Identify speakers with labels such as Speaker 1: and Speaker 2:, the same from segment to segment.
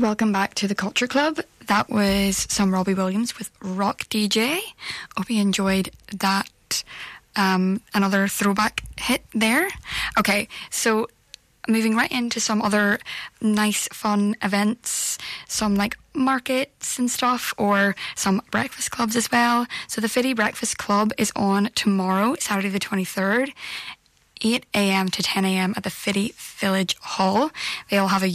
Speaker 1: Welcome back to the Culture Club. That was some Robbie Williams with Rock DJ. Hope you enjoyed that. Another throwback hit there. Okay, so moving right into some other nice, fun events, some like markets and stuff, or some breakfast clubs as well. So the Fiddy Breakfast Club is on tomorrow, Saturday the 23rd. 8 a.m. to 10 a.m. at the Fiddy Village Hall. They all have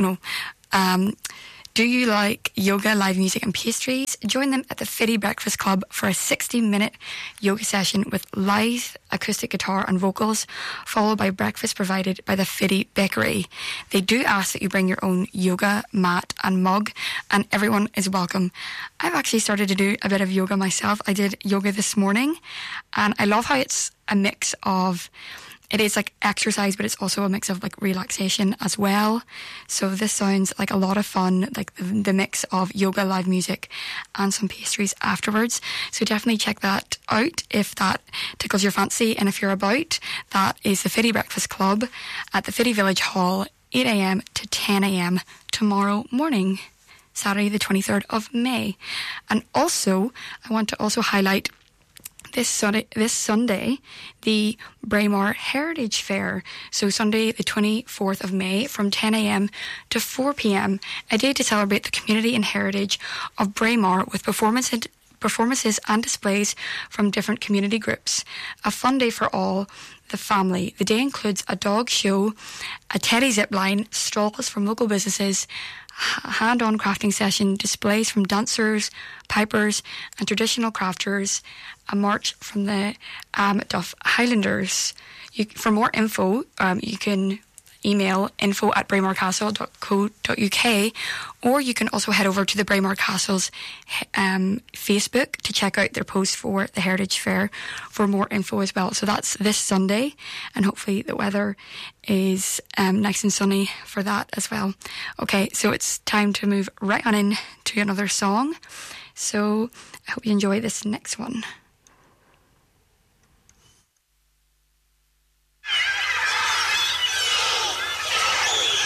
Speaker 1: do you like yoga, live music and pastries? Join them at the Fiddy Breakfast Club for a 60-minute yoga session with live acoustic guitar and vocals, followed by breakfast provided by the Fiddy Bakery. They do ask that you bring your own yoga mat and mug, and everyone is welcome. I've actually started to do a bit of yoga myself. I did yoga this morning, and I love how it's a mix of... It is like exercise, but it's also a mix of like relaxation as well. So this sounds like a lot of fun, like the mix of yoga, live music and some pastries afterwards. So definitely check that out if that tickles your fancy. And if you're about, that is the Fiddy Breakfast Club at the Fiddy Village Hall, 8 a.m. to 10 a.m. tomorrow morning, Saturday the 23rd of May. And also, I want to also highlight this Sunday, the Braemar Heritage Fair. So Sunday, the 24th of May, from 10 a.m. to 4 p.m, a day to celebrate the community and heritage of Braemar with performances and displays from different community groups. A fun day for all the family. The day includes a dog show, a teddy zip line, stalls from local businesses, hand-on crafting session, displays from dancers, pipers and traditional crafters, a march from the Duff Highlanders. For more info, you can email info@braemarcastle.co.uk, or you can also head over to the Braemar Castle's Facebook to check out their post for the Heritage Fair for more info as well. So that's this Sunday, and hopefully the weather is nice and sunny for that as well. Okay, so it's time to move right on in to another song. So I hope you enjoy this next one.